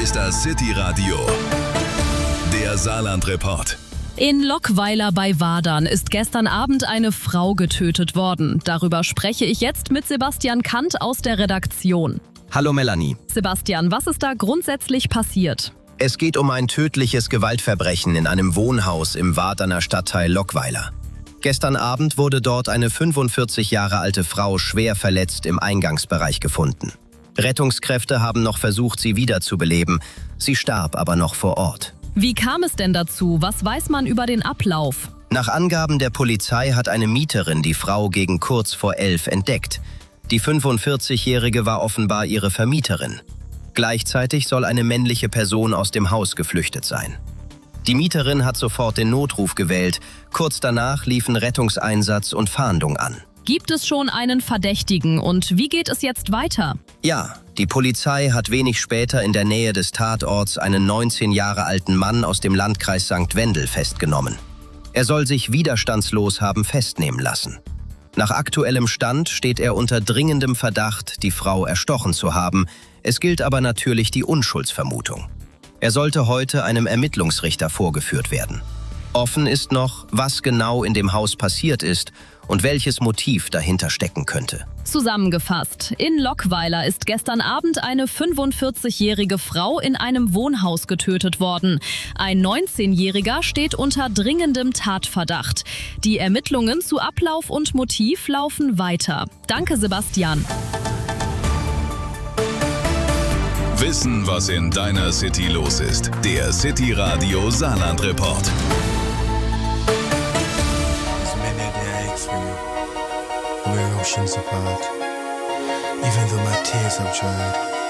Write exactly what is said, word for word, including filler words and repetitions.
ist das City Radio, der Saarland-Report. In Lockweiler bei Wadern ist gestern Abend eine Frau getötet worden. Darüber spreche ich jetzt mit Sebastian Kant aus der Redaktion. Hallo Melanie. Sebastian, was ist da grundsätzlich passiert? Es geht um ein tödliches Gewaltverbrechen in einem Wohnhaus im Waderner Stadtteil Lockweiler. Gestern Abend wurde dort eine fünfundvierzig Jahre alte Frau schwer verletzt im Eingangsbereich gefunden. Rettungskräfte haben noch versucht, sie wiederzubeleben. Sie starb aber noch vor Ort. Wie kam es denn dazu? Was weiß man über den Ablauf? Nach Angaben der Polizei hat eine Mieterin die Frau gegen kurz vor elf entdeckt. Die fünfundvierzigjährige war offenbar ihre Vermieterin. Gleichzeitig soll eine männliche Person aus dem Haus geflüchtet sein. Die Mieterin hat sofort den Notruf gewählt. Kurz danach liefen Rettungseinsatz und Fahndung an. Gibt es schon einen Verdächtigen und wie geht es jetzt weiter? Ja, die Polizei hat wenig später in der Nähe des Tatorts einen neunzehn Jahre alten Mann aus dem Landkreis Sankt Wendel festgenommen. Er soll sich widerstandslos haben festnehmen lassen. Nach aktuellem Stand steht er unter dringendem Verdacht, die Frau erstochen zu haben. Es gilt aber natürlich die Unschuldsvermutung. Er sollte heute einem Ermittlungsrichter vorgeführt werden. Offen ist noch, was genau in dem Haus passiert ist und welches Motiv dahinter stecken könnte. Zusammengefasst, in Lockweiler ist gestern Abend eine fünfundvierzigjährige Frau in einem Wohnhaus getötet worden. Ein neunzehnjähriger steht unter dringendem Tatverdacht. Die Ermittlungen zu Ablauf und Motiv laufen weiter. Danke, Sebastian. Wissen, was in deiner City los ist. Der City Radio Saarland-Report. We're oceans apart. Even though my tears have dried,